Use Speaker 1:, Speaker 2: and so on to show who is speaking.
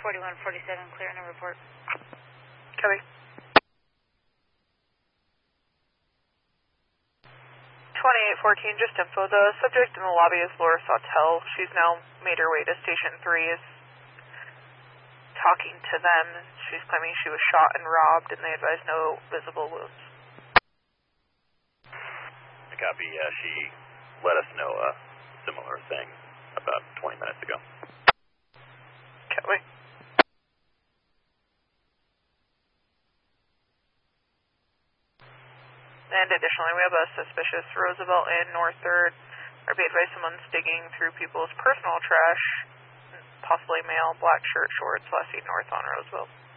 Speaker 1: 4147, clear and report.
Speaker 2: Copy. 2814, just info. The subject in the lobby is Laura Sawtelle. She's now made her way to Station 3, is talking to them. She's claiming she was shot and robbed, and they advise no visible wounds.
Speaker 3: Copy. She let us know a similar thing about 20 minutes ago.
Speaker 2: Copy. And additionally, we have a suspicious Roosevelt and North 3rd. Are being advised someone's digging through people's personal trash, possibly male, black shirt, shorts, last seen north on Roosevelt.